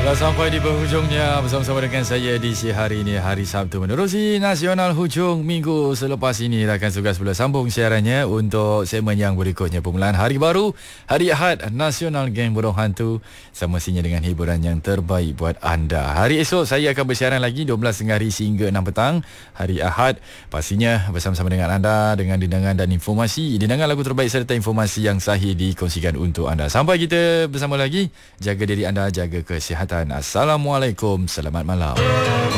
Telah sampai di penghujungnya bersama-sama dengan saya di hari ini, hari Sabtu menerusi Nasional Hujung Minggu. Selepas ini rakan tugas pula sambung siarannya untuk segmen yang berikutnya, permulaan hari baru, hari Ahad Nasional Geng Burung Hantu, semestinya dengan hiburan yang terbaik buat anda. Hari esok saya akan bersiaran lagi 12 tengah hari sehingga 6 petang. Hari Ahad pastinya bersama-sama dengan anda dengan dinangan dan informasi, dinangan lagu terbaik serta informasi yang sahih dikongsikan untuk anda. Sampai kita bersama lagi, jaga diri anda, jaga kesihatan. Assalamualaikum, selamat malam.